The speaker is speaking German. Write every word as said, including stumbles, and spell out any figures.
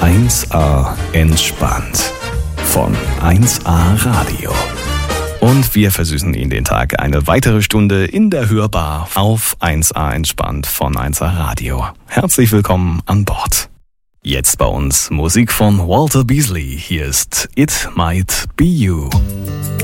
eins A entspannt von eins A Radio. Und wir versüßen Ihnen den Tag eine weitere Stunde in der Hörbar auf eins A entspannt von eins A Radio. Herzlich willkommen an Bord. Jetzt bei uns Musik von Walter Beasley. Hier ist It Might Be You.